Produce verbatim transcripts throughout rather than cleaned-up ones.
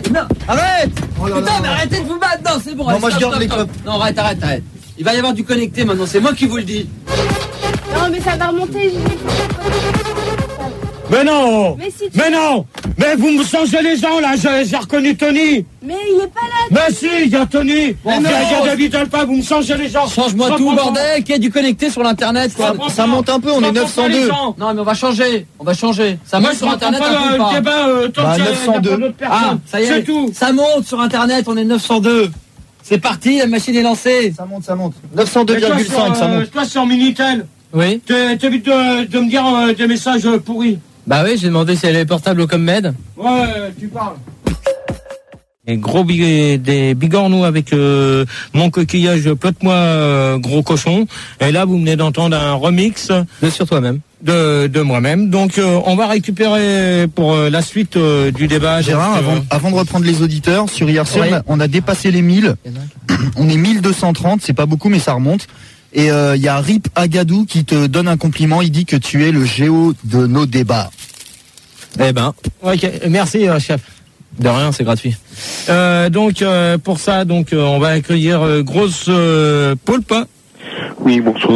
non, arrête. Oh là Putain, là. mais arrêtez de vous battre. Non, c'est bon. Non, allez, moi, je stop, garde stop, les stop. Non, arrête, arrête, arrête. Il va y avoir du connecté maintenant, c'est moi qui vous le dis. Non, mais ça va remonter. Mais non. Mais si tu... Mais non. Mais vous me changez les gens, là. J'ai, j'ai reconnu Tony. Mais il est pas là. Mais si, il y a Tony. Bon, Il y a non. il y a David Alpha, vous me changez les gens. Change-moi Ça tout, prend bordel, qu'il y ait du connecté sur l'internet, quoi. prend Ça monte un peu, on Ça est prend neuf cent pas les deux. gens. Non, mais on va changer. On va changer. Ça Moi, monte je sur comprends internet, un pas peu le pas. débat euh, tant Bah, qu'il y a- neuf cent deux. il y a pas d'autres Ah, personnes. ça y est. C'est tout. Ça monte sur internet, on est neuf cent deux. C'est parti, la machine est lancée. Ça monte, ça monte. neuf cent deux Et toi, virgule cinq, sur, ça euh, monte. Toi, sur Minitel, Oui. t'es- t'évites de, de me dire euh, des messages euh, pourris. Bah oui, j'ai demandé si elle est portable au ComMed. Ouais, tu parles. Et gros big, des bigorneaux avec euh, mon coquillage Plotte-moi euh, gros cochon. Et là, vous venez d'entendre un remix de sur toi-même. De, de moi-même. Donc, euh, on va récupérer pour euh, la suite euh, du débat. Gérard, Donc, euh, avant, avant de reprendre les auditeurs, sur I R C, Oui. on, a, on a dépassé les mille. On est mille deux cent trente, c'est pas beaucoup, mais ça remonte. Et il euh, y a Rip Agadou qui te donne un compliment. Il dit que tu es le géo de nos débats. Eh ben, ok, merci euh, chef. De rien, c'est gratuit. Euh, donc euh, pour ça, donc euh, on va accueillir euh, grosse euh, Poulpe. Oui, bonsoir.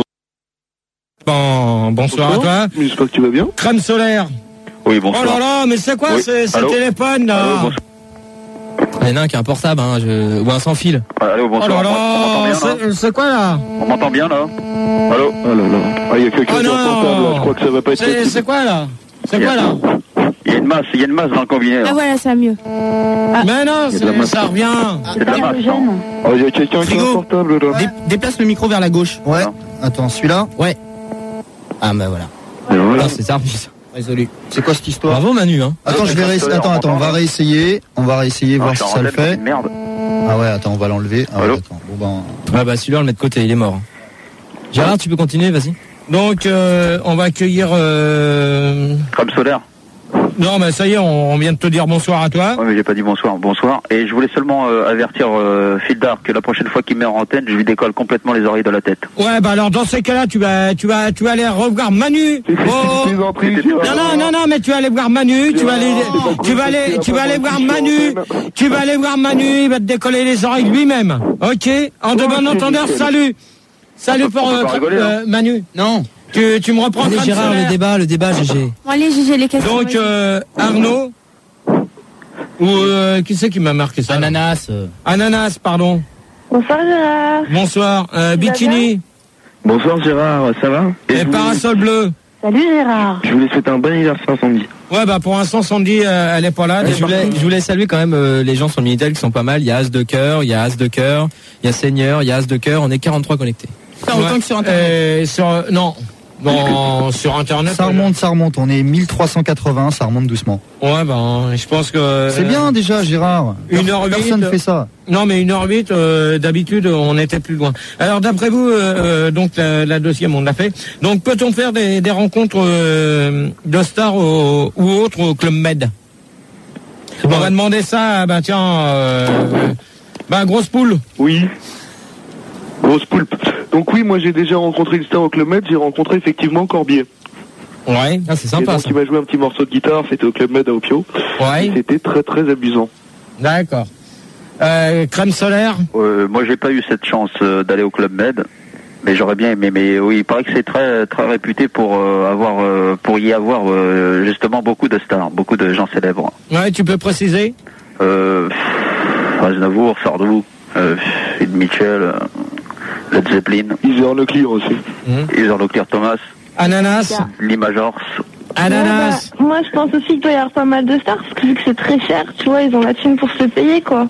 Bon, bonsoir, à toi. J'espère que tu vas bien. Crème solaire. Oui, Oh là là, mais c'est quoi Oui. ce, ce Allô téléphone là? Allô, bonsoir. Il y en a un qui a un portable, hein, je... ou un sans fil. Allô, Oh bonsoir. là On m'entend là, bien, là c'est, c'est quoi là? On m'entend bien, là Allô Oh là là. Ah, il y a quelqu'un Oh qui a un non. portable, là. Je crois que ça va pas être C'est, possible. c'est quoi là? C'est quoi là? Il y a une masse, il y a une masse dans le combiné, Ah là. voilà, ça va mieux. Mais non, Il y a de la c'est, masse. ça revient. C'est de la masse, non Oh, il y a quelqu'un qui a un Frigo. portable, là. Dé- déplace le micro vers la gauche. Ouais. Attends, celui-là. Ouais. Ah bah voilà. Et voilà. Ah, c'est ça, résolu. C'est quoi cette histoire? Bravo Manu, hein. Attends, je vais Crème réessayer. solaire, Attends, on attends, on va m'entend, là réessayer. On va réessayer, Ah, voir je si suis en ça le antenne, c'est fait. une merde. Ah ouais, attends, on va l'enlever. Ah ouais, Allô attends. Bon ben. Ah bah celui-là on le met de côté, il est mort. Gérard, tu peux continuer, vas-y. Donc euh, on va accueillir... Euh... Crème solaire. Non mais ça y est, on, on vient de te dire bonsoir à toi. Ouais, mais j'ai pas dit bonsoir. Bonsoir. Et je voulais seulement euh, avertir euh, Fildar que la prochaine fois qu'il met en antenne, je lui décolle complètement les oreilles de la tête. Ouais bah alors dans ces cas-là, tu vas, tu vas, tu vas aller revoir Manu. Oh. Non non non non, mais tu vas aller voir Manu, tu vas aller, tu vas aller, tu vas aller voir Manu, tu vas aller voir Manu, il va te décoller les oreilles lui-même. Ok. En de bon entendeur, salut. Salut pour On peut euh, pas rigoler, euh, Manu. Non. Tu, tu me reprends Allez, Crème Gérard, solaire. le débat, le débat, G G. Bon, allez, G G, les questions. Donc vas-y. euh, Arnaud ou euh, qui c'est qui m'a marqué ça? Ananas. euh, Ananas, pardon. Bonsoir, Gérard. Bonsoir. Euh, bikini Bonsoir Gérard, ça va et parasol bleu. Salut, Gérard. Je voulais souhaiter un bon anniversaire à Sandy. Ouais bah pour l'instant Sandy euh, elle est pas là. Je voulais, je voulais saluer quand même euh, les gens sur le Minitel qui sont pas mal. Il y a As de cœur, il y a As de cœur, il y a Seigneur, il y a As de cœur. On est quarante-trois connectés. Pas autant que sur Internet. Euh, sur, non. Bon, sur Internet. Ça remonte, ça remonte. On est mille trois cent quatre-vingts, ça remonte doucement. Ouais bah je pense que. C'est bien déjà, Gérard. Une heure huit. Personne ne fait ça. Non mais une heure huit, euh, d'habitude on était plus loin. Alors d'après vous, euh, euh, donc la, la deuxième on l'a fait. Donc peut-on faire des, des rencontres euh, de stars au- ou autres au Club Med? On va demander ça, bah tiens, euh, bah grosse poule. Oui. Grosse poulpe. Donc oui, moi j'ai déjà rencontré une star au Club Med, j'ai rencontré effectivement Corbier. Ouais. Ah, c'est Et sympa donc ça. il m'a joué un petit morceau de guitare, c'était au Club Med à Opio. Ouais. Et c'était très très amusant. D'accord. Euh, crème solaire. Euh, moi j'ai pas eu cette chance euh, d'aller au Club Med, mais j'aurais bien aimé. Mais oui, il paraît que c'est très très réputé pour euh, avoir euh, pour y avoir euh, justement beaucoup de stars, beaucoup de gens célèbres. Ouais, tu peux préciser. Euh, Aznavour, Sardou, euh, Ed Mitchell, euh, Led Zeppelin, Heather Locklear aussi, Heather Locklear Thomas, Ananas. Lee Majors. Ananas. Bah, moi, je pense aussi qu'il doit y avoir pas mal de stars, parce que vu que c'est très cher, tu vois, ils ont la thune pour se payer, quoi.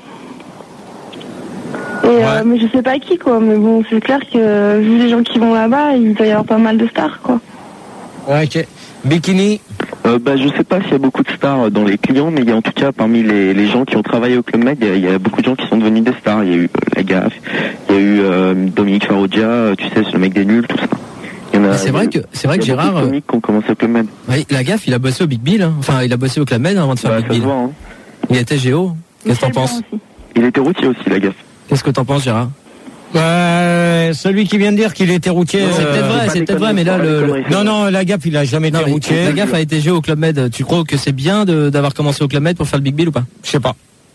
Et, euh, mais je sais pas qui, quoi. Mais bon, c'est clair que vu les gens qui vont là-bas, il doit y avoir pas mal de stars, quoi. Ouais, ok. Bikini. Euh, bah, je sais pas s'il y a beaucoup de stars dans les clients, mais il y a en tout cas parmi les, les gens qui ont travaillé au Club Med, il y, a, il y a beaucoup de gens qui sont devenus des stars. Il y a eu euh, la Gaffe, il y a eu euh, Dominique Farrugia, euh, tu sais, c'est le mec des nuls, tout ça. Il y en a, C'est vrai que, c'est vrai que il y a beaucoup Gérard, de euh, comiques qui ont commencé au Club Med. ouais, la gaffe, il a bossé au Big Bill, hein. Enfin, il a bossé au Club Med avant de faire Bah, Big ça se Bill. voit, hein. Il était Géo. Qu'est-ce que t'en penses? Il était routier aussi, la Gaffe. Qu'est-ce que t'en penses, Gérard? Euh, celui qui vient de dire qu'il était routier. C'est euh, peut-être vrai, c'est peut-être vrai, mais là, le, le- Non, non, la Gaffe, il a jamais non, été mais routier. la gaffe a été Géo au Club Med. Tu crois que c'est bien de- d'avoir commencé au Club Med pour faire le Big Bill ou pas? Je sais pas.